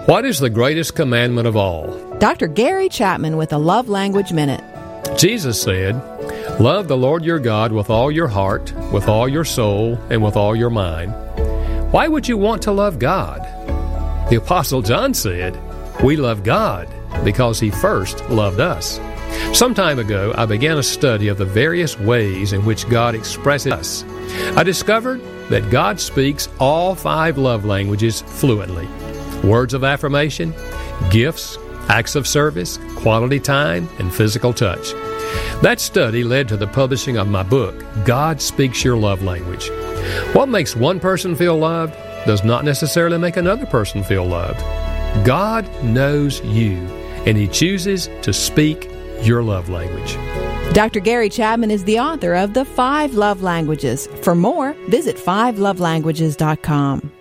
What is the greatest commandment of all? Dr. Gary Chapman with a Love Language Minute. Jesus said, "Love the Lord your God with all your heart, with all your soul, and with all your mind." Why would you want to love God? The Apostle John said, "We love God because He first loved us." Some time ago, I began a study of the various ways in which God expresses us. I discovered that God speaks all 5 love languages fluently: words of affirmation, gifts, acts of service, quality time, and physical touch. That study led to the publishing of my book, God Speaks Your Love Language. What makes one person feel loved does not necessarily make another person feel loved. God knows you, and He chooses to speak your love language. Dr. Gary Chapman is the author of The 5 Love Languages. For more, visit 5lovelanguages.com.